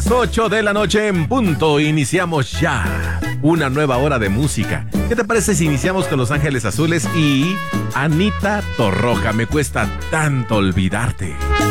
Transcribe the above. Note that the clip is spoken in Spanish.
8 de la noche en punto. Iniciamos ya una nueva hora de música. ¿Qué te parece si iniciamos con Los Ángeles Azules y Anita Torroja? Me cuesta tanto olvidarte.